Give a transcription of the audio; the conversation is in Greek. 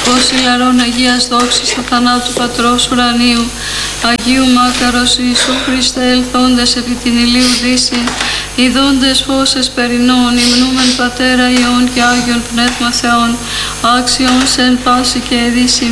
Φως ηλαρών Αγίας δόξης στο θανάτου Πατρός ουρανίου, Αγίου Μάκαρος Ιησού Χριστέ ελθόντες επί την ηλίου δύση, ιδώντες φως εσπερινών, υμνούμεν Πατέρα Υιόν και Άγιον Πνεύμα Θεόν, άξιον σεν πάση και εδύση